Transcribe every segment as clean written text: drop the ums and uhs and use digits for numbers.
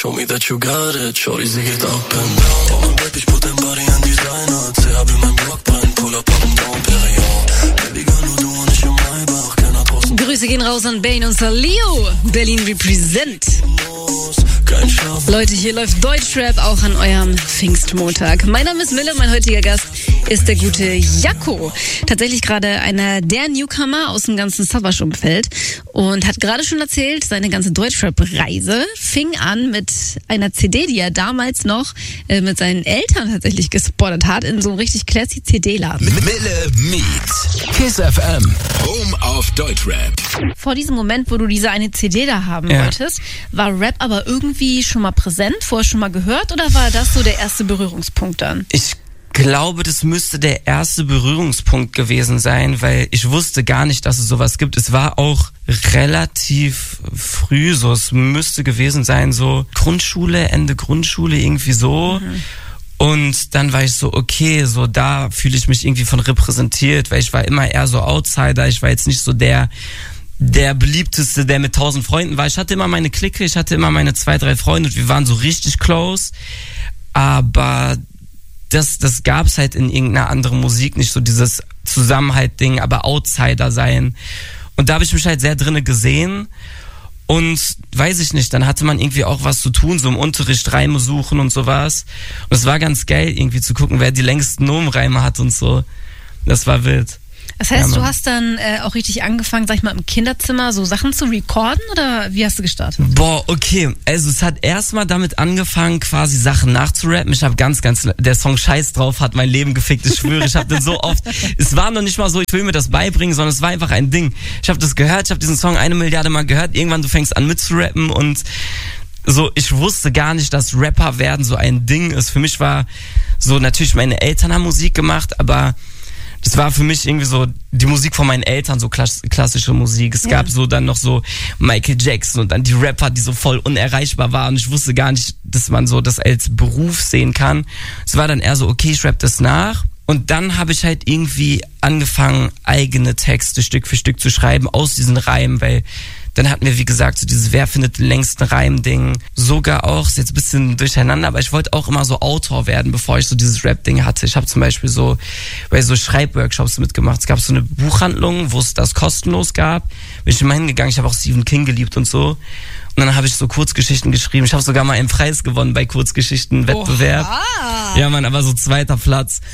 Show me that you got it. Shorty, sie geht up and down. Oh mein Baby, ich put dein Body an Designer. CHB, mein Block brennt, pull up auf dem Dom Perignon. Baby, girl, nur du und ich im Maybach. Keiner draußen. Grüße gehen raus an Bane und Salio. Berlin represent. Leute, hier läuft Deutschrap auch an eurem Pfingstmontag. Mein Name ist Mille, mein heutiger Gast ist der gute Jaco. Tatsächlich gerade einer der Newcomer aus dem ganzen Savage-Umfeld und hat gerade schon erzählt, seine ganze Deutschrap-Reise fing an mit einer CD, die er damals noch mit seinen Eltern tatsächlich gespottet hat, in so einem richtig classy CD-Laden. Mille Meet, Kiss FM, Home of Deutschrap. Vor diesem Moment, wo du diese eine CD da haben wolltest, war Rap aber irgendwie schon mal präsent, vorher schon mal gehört, oder war das so der erste Berührungspunkt dann? Ich glaube, das müsste der erste Berührungspunkt gewesen sein, weil ich wusste gar nicht, dass es sowas gibt. Es war auch relativ früh so, es müsste gewesen sein, so Grundschule, Ende Grundschule, irgendwie so. Und dann war ich so, okay, so da fühle ich mich irgendwie von repräsentiert, weil ich war immer eher so Outsider, ich war jetzt nicht so der beliebteste, der mit 1000 Freunden war. Ich hatte immer meine Clique, ich hatte immer meine 2, 3 Freunde und wir waren so richtig close, aber das gab's halt in irgendeiner anderen Musik nicht, so dieses Zusammenhalt-Ding, aber Outsider sein. Und da habe ich mich halt sehr drinne gesehen und weiß ich nicht, dann hatte man irgendwie auch was zu tun, so im Unterricht Reime suchen und sowas. Und es war ganz geil, irgendwie zu gucken, wer die längsten Nomenreime hat und so. Das war wild. Das heißt, du hast dann auch richtig angefangen, sag ich mal, im Kinderzimmer so Sachen zu recorden, oder wie hast du gestartet? Boah, okay. Also es hat erstmal damit angefangen, quasi Sachen nachzurappen. Ich habe der Song Scheiß drauf hat mein Leben gefickt, ich schwöre. Ich habe den so oft, es war noch nicht mal so, ich will mir das beibringen, sondern es war einfach ein Ding. Ich habe das gehört, ich habe diesen Song 1 Milliarde Mal gehört. Irgendwann, du fängst an mitzurappen und so, ich wusste gar nicht, dass Rapper werden so ein Ding ist. Für mich war so, natürlich meine Eltern haben Musik gemacht, aber das war für mich irgendwie so die Musik von meinen Eltern, so klassische Musik. Es gab so dann noch so Michael Jackson und dann die Rapper, die so voll unerreichbar waren. Und ich wusste gar nicht, dass man so das als Beruf sehen kann. Es war dann eher so, okay, ich rapp das nach. Und dann habe ich halt irgendwie angefangen, eigene Texte Stück für Stück zu schreiben aus diesen Reimen, weil dann hatten wir, wie gesagt, so dieses Wer findet den längsten Reim-Ding. Sogar auch, ist jetzt ein bisschen durcheinander, aber ich wollte auch immer so Autor werden, bevor ich so dieses Rap-Ding hatte. Ich habe zum Beispiel so bei so Schreibworkshops mitgemacht. Es gab so eine Buchhandlung, wo es das kostenlos gab. Bin ich immer hingegangen, ich habe auch Stephen King geliebt und so. Und dann habe ich so Kurzgeschichten geschrieben. Ich habe sogar mal einen Preis gewonnen bei Kurzgeschichten-Wettbewerb. Ja, Mann, aber so 2. Platz.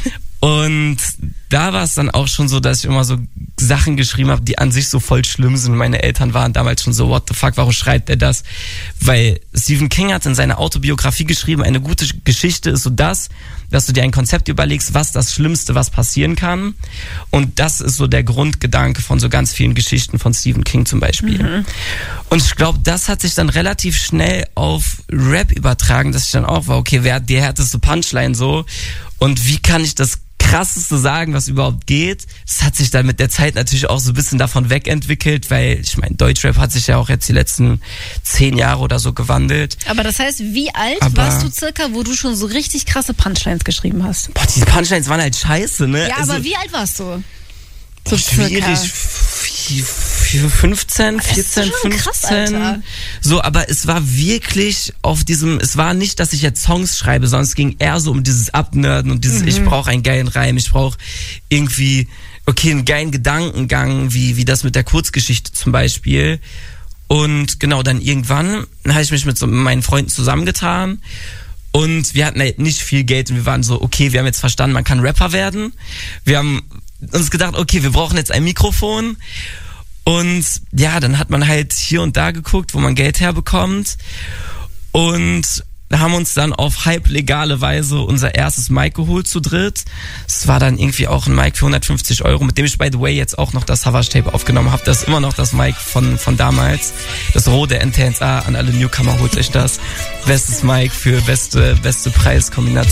Und da war es dann auch schon so, dass ich immer so Sachen geschrieben habe, die an sich so voll schlimm sind. Meine Eltern waren damals schon so, what the fuck, warum schreibt er das? Weil Stephen King hat in seiner Autobiografie geschrieben, eine gute Geschichte ist so dass du dir ein Konzept überlegst, was das Schlimmste, was passieren kann. Und das ist so der Grundgedanke von so ganz vielen Geschichten von Stephen King zum Beispiel. Und ich glaube, das hat sich dann relativ schnell auf Rap übertragen, dass ich dann auch war, okay, wer hat die härteste Punchline so? Und wie kann ich das Krasseste sagen, was überhaupt geht? Das hat sich dann mit der Zeit natürlich auch so ein bisschen davon wegentwickelt, weil ich meine, Deutschrap hat sich ja auch jetzt die letzten 10 Jahre oder so gewandelt. Aber das heißt, wie alt warst du circa, wo du schon so richtig krasse Punchlines geschrieben hast? Boah, diese Punchlines waren halt scheiße, ne? Ja, aber wie alt warst du? So schwierig. 15, 14, 15. Krass, Alter. So, aber es war wirklich auf diesem, es war nicht, dass ich jetzt Songs schreibe, sondern es ging eher so um dieses Abnörden und dieses, ich brauche einen geilen Reim, ich brauche irgendwie, okay, einen geilen Gedankengang, wie das mit der Kurzgeschichte zum Beispiel. Und genau, dann irgendwann habe ich mich mit meinen Freunden zusammengetan und wir hatten halt nicht viel Geld und wir waren so, okay, wir haben jetzt verstanden, man kann Rapper werden. Wir haben uns gedacht, okay, wir brauchen jetzt ein Mikrofon. Und ja, dann hat man halt hier und da geguckt, wo man Geld herbekommt. Und haben uns dann auf halblegale Weise unser erstes Mic geholt zu dritt. Es war dann irgendwie auch ein Mic für 150 €, mit dem ich, by the way, jetzt auch noch das Savage-Tape aufgenommen habe. Das ist immer noch das Mic von damals. Das rote NTNA, an alle Newcomer, holt euch das. Bestes Mic für beste Preiskombination.